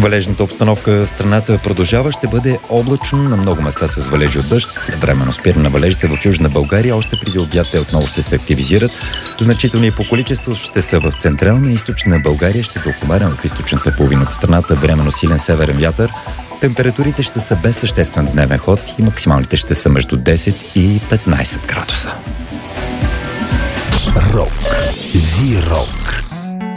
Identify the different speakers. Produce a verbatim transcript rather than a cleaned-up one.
Speaker 1: Валежната обстановка в страната продължава. Ще бъде облачно, на много места с валежи от дъжд. След временно спиране на валежите в Южна България, още преди обяд те отново ще се активизират. Значителни по количество ще са в централна и източна България. Ще е умерен в източната половина от страната, временно силен северен вятър. Температурите ще са без съществен дневен ход и максималните ще са между десет и петнайсет градуса.
Speaker 2: Рок. Зи-рок.